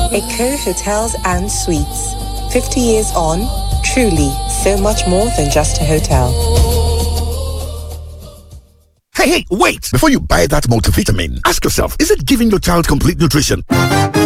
Eco Hotels and Suites. 50 years on, truly so much more than just a hotel. Hey, wait! Before you buy that multivitamin, ask yourself, is it giving your child complete nutrition?